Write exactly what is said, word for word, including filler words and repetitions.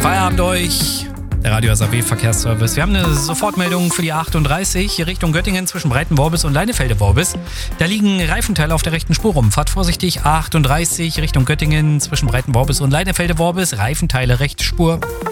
Feierabend euch. Der Radio S A W Verkehrsservice. Wir haben eine Sofortmeldung für die achtunddreißig Richtung Göttingen zwischen Breitenworbis und Leinefelde-Worbis. Da liegen Reifenteile auf der rechten Spur rum. Fahrt vorsichtig. achtunddreißig Richtung Göttingen zwischen Breitenworbis und Leinefelde-Worbis. Reifenteile rechte Spur.